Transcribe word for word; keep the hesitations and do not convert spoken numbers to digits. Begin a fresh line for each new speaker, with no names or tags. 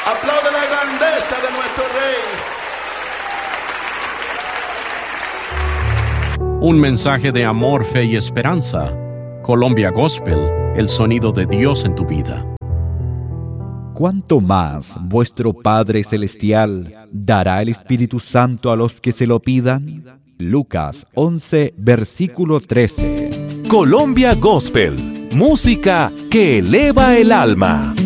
Aplaude la grandeza de nuestro Rey.
Un mensaje de amor, fe y esperanza. Colombia Gospel, el sonido de Dios en tu vida.
¿Cuánto más vuestro Padre Celestial dará el Espíritu Santo a los que se lo pidan? Lucas once, versículo trece.
Colombia Gospel, música que eleva el alma.